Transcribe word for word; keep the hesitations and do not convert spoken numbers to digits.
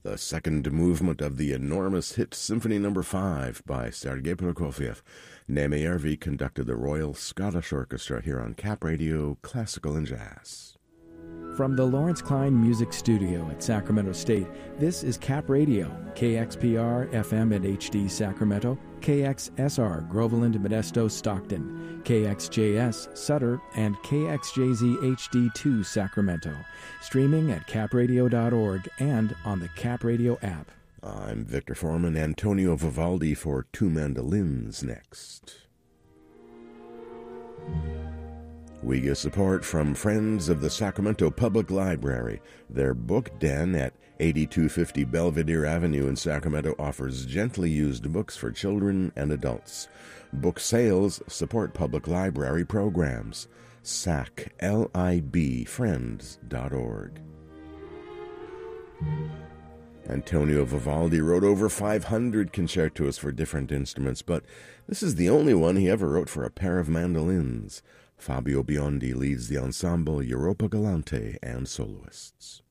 the second movement of the enormous hit Symphony Number five by Sergei Prokofiev. Naime Järvi conducted the Royal Scottish Orchestra here on Cap Radio Classical and Jazz. From the Lawrence Klein Music Studio at Sacramento State, this is Cap Radio, K X P R F M at H D Sacramento, K X S R Groveland, Modesto, Stockton, K X J S Sutter, and K X J Z H D two Sacramento. Streaming at cap radio dot org and on the Cap Radio app. I'm Victor Foreman. Antonio Vivaldi for Two Mandolins next. We get support from Friends of the Sacramento Public Library. Their book den at eighty-two fifty Belvedere Avenue in Sacramento offers gently used books for children and adults. Book sales support public library programs. sac lib friends dot org. Antonio Vivaldi wrote over five hundred concertos for different instruments, but this is the only one he ever wrote for a pair of mandolins. Fabio Biondi leads the ensemble Europa Galante and soloists.